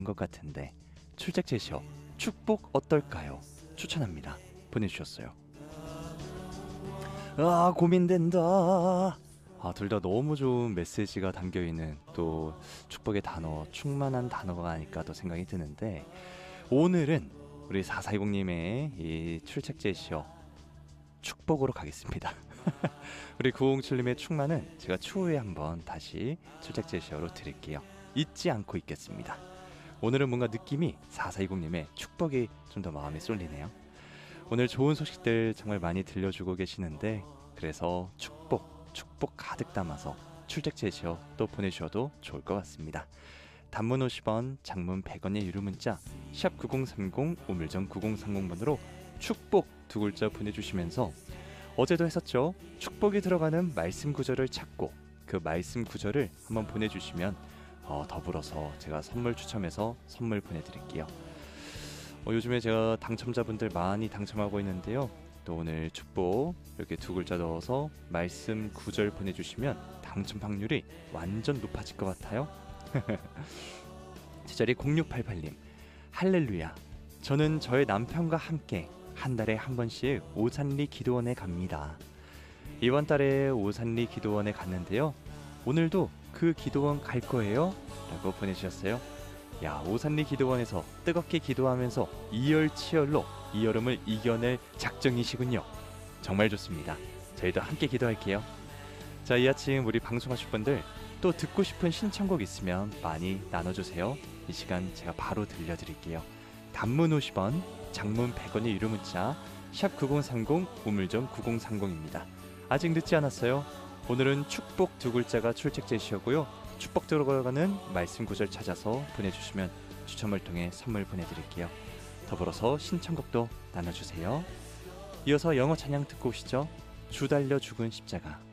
것 같은데 출첵 제시어 축복 어떨까요? 추천합니다. 보내주셨어요. 아, 고민된다. 둘 다 너무 좋은 메시지가 담겨있는 또 축복의 단어, 충만한 단어가 아닐까 또 생각이 드는데, 오늘은 우리 4420님의 이 출첵 제시어 축복으로 가겠습니다. 우리 907님의 충만은 제가 추후에 한번 다시 출첵 제시어로 드릴게요. 잊지 않고 있겠습니다. 오늘은 뭔가 느낌이 4420님의 축복이 좀 더 마음에 쏠리네요. 오늘 좋은 소식들 정말 많이 들려주고 계시는데, 그래서 축복 가득 담아서 출첵 제시어 또 보내주셔도 좋을 것 같습니다. 단문 50원, 장문 100원의 유료 문자 샵 9030 우물정 9030번으로 축복 두 글자 보내주시면서, 어제도 했었죠. 축복이 들어가는 말씀 구절을 찾고 그 말씀 구절을 한번 보내주시면 더불어서 제가 선물 추첨해서 선물 보내드릴게요. 요즘에 제가 당첨자분들 많이 당첨하고 있는데요. 또 오늘 축복 이렇게 두 글자 넣어서 말씀 구절 보내주시면 당첨 확률이 완전 높아질 것 같아요. 제자리 0688님, 할렐루야. 저는 저의 남편과 함께 한 달에 한 번씩 오산리 기도원에 갑니다. 이번 달에 오산리 기도원에 갔는데요. 오늘도 그 기도원 갈 거예요? 라고 보내주셨어요. 야, 오산리 기도원에서 뜨겁게 기도하면서 이열치열로 이 여름을 이겨낼 작정이시군요. 정말 좋습니다. 저희도 함께 기도할게요. 자, 이 아침 우리 방송하실 분들 또 듣고 싶은 신청곡 있으면 많이 나눠주세요. 이 시간 제가 바로 들려드릴게요. 단문 50원, 장문 100원의 유료 문자 샵 9030 우물정 9030입니다. 아직 늦지 않았어요. 오늘은 축복 두 글자가 출첵 제시어고요. 축복 들어가는 말씀 구절 찾아서 보내주시면 추첨을 통해 선물 보내드릴게요. 더불어서 신청곡도 나눠주세요. 이어서 영어 찬양 듣고 오시죠. 주 달려 죽은 십자가.